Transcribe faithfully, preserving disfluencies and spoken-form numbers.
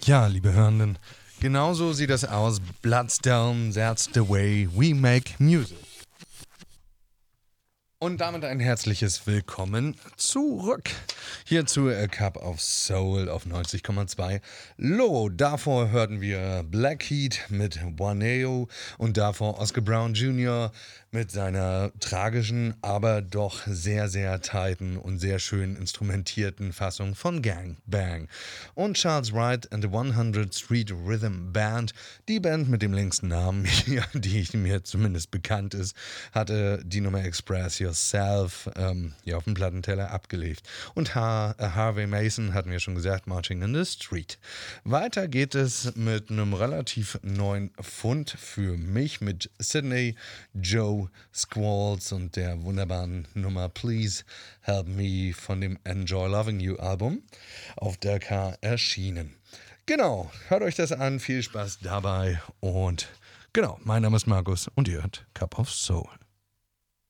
Ja, liebe Hörenden, genauso sieht das aus. Bloodstone, that's the way we make music. Und damit ein herzliches Willkommen zurück hier zu A Cup of Soul auf neunzig Komma zwei. Lo, davor hörten wir Blackheat mit Waneo und davor Oscar Brown Junior mit seiner tragischen, aber doch sehr, sehr tighten und sehr schön instrumentierten Fassung von Gang Bang. Und Charles Wright and the hundred Street Rhythm Band, die Band mit dem längsten Namen hier, die mir zumindest bekannt ist, hatte die Nummer Express Yourself ähm, hier auf dem Plattenteller abgelegt. Und ha- Harvey Mason hatten wir schon gesagt, Marching in the Street. Weiter geht es mit einem relativ neuen Fund für mich mit Sydney Joe Squalls und der wunderbaren Nummer Please Help Me von dem Enjoy Loving You Album auf der K erschienen. Genau, hört euch das an, viel Spaß dabei und genau, mein Name ist Markus und ihr hört Cup of Soul.